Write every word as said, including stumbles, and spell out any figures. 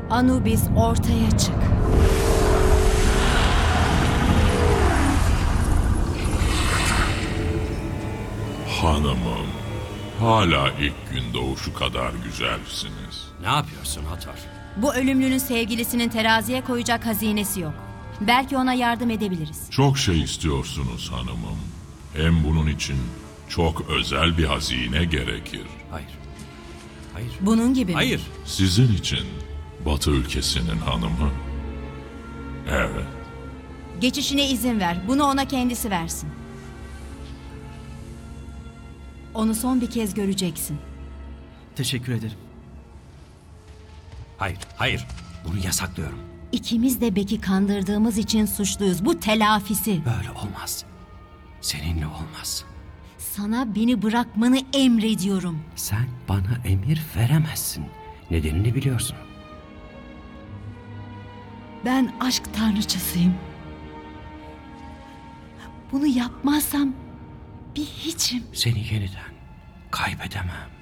Anubis, ortaya çık. Hanımım, hala ilk gün doğuşu kadar güzelsiniz. Ne yapıyorsun Hathor? Bu ölümlünün sevgilisinin teraziye koyacak hazinesi yok. Belki ona yardım edebiliriz. Çok şey istiyorsunuz hanımım. Hem bunun için çok özel bir hazine gerekir. Hayır. Hayır. Bunun gibi mi? Hayır. Sizin için Batı ülkesinin hanımı. Evet. Geçişine izin ver. Bunu ona kendisi versin. Onu son bir kez göreceksin. Teşekkür ederim. Hayır. Hayır. Bunu yasaklıyorum. İkimiz de Bek'i kandırdığımız için suçluyuz. Bu telafisi. Böyle olmaz. Seninle olmaz. Sana beni bırakmanı emrediyorum. Sen bana emir veremezsin. Nedenini biliyorsun. Ben aşk tanrıçasıyım. Bunu yapmazsam bir hiçim. Seni yeniden kaybedemem.